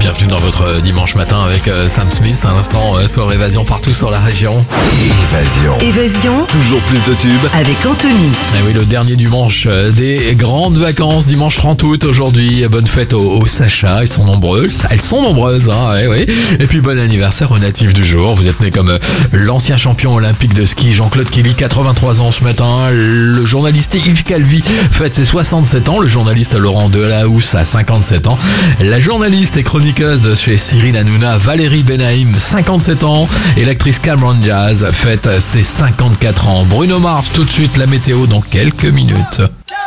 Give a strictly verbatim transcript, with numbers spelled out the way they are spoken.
bienvenue dans votre dimanche matin avec euh, Sam Smith. À l'instant, euh, sur Évasion partout sur la région. Évasion. Évasion Toujours plus de tubes. avec Anthony. Et oui, le dernier dimanche euh, des grandes vacances, dimanche trente août aujourd'hui. Bonne fête aux, aux Sacha, ils sont nombreux. Elles sont nombreuses, hein, ouais, ouais. Et puis bon anniversaire au natif du jour. Vous êtes né comme euh, l'ancien champion olympique de ski Jean-Claude Killy, quatre-vingt-trois ans ce matin. Le journaliste Yves Calvi fête ses soixante-sept ans. Le journaliste Laurent Delahousse a cinquante-sept ans. La journaliste et chroniqueuse de chez Cyril Hanouna, Valérie Benaïm, cinquante-sept ans. Et l'actrice Cameron Diaz fête ses cinquante-quatre ans. Bruno Mars, tout de suite la météo dans quelques minutes.